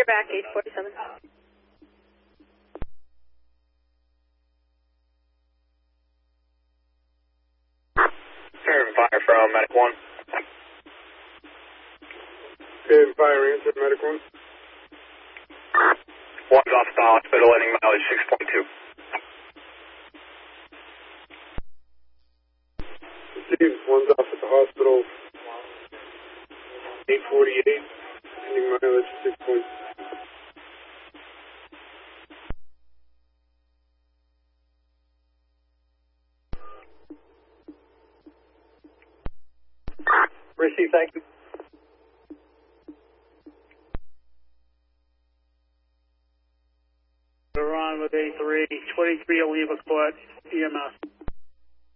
back, 847. Fire from Medic 1. Okay, fire answer, Medic 1. One's off the hospital, ending mileage 6.2. Received, one's off at the hospital, 848, ending mileage 6.2. Receive, thank you. We're on with A3, 23 Oliva Court, EMS.